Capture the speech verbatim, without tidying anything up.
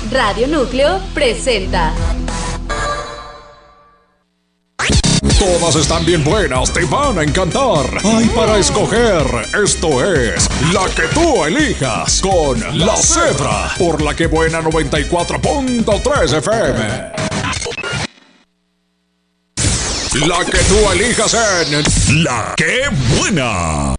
Radio Núcleo presenta. Todas están bien buenas, te van a encantar. Hay para escoger. Esto es La que tú elijas con La Cebra por La que Buena noventa y cuatro punto tres F M. La que tú elijas en La que Buena.